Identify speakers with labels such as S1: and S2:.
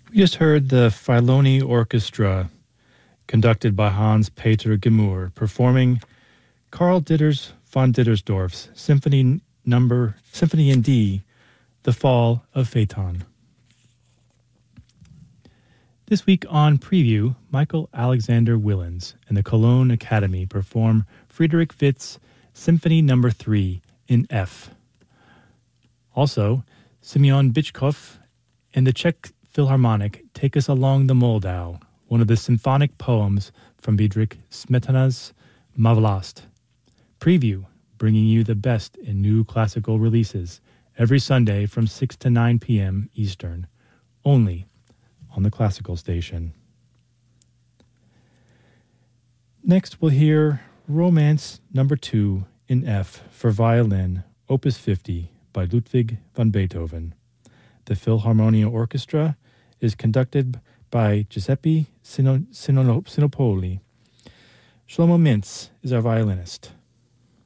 S1: We just heard the Filoni Orchestra, conducted by Hans-Peter Gemur, performing Karl Ditters von Dittersdorf's Symphony in D, The Fall of Phaeton. This week on Preview, Michael Alexander Willens and the Cologne Academy perform Friedrich Witt's Symphony No. 3 in F. Also, Simeon Bichkov and the Czech Philharmonic take us along the Moldau, one of the symphonic poems from Bedřich Smetana's Ma Vlast. Preview, bringing you the best in new classical releases every Sunday from 6 to 9 p.m. Eastern, only on the Classical Station. Next, we'll hear Romance No. 2 in F for violin, Opus 50 by Ludwig van Beethoven. The Philharmonia Orchestra is conducted by Giuseppe Sinopoli. Shlomo Mintz is our violinist.